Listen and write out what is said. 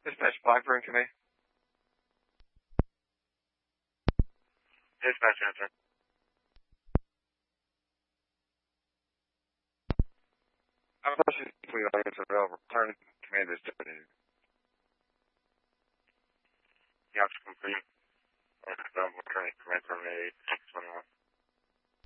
Dispatch Blackburn to me. Dispatch answer. I'm pushing complete audience available. Return command is terminated. Yachts complete. Available command terminated. 621.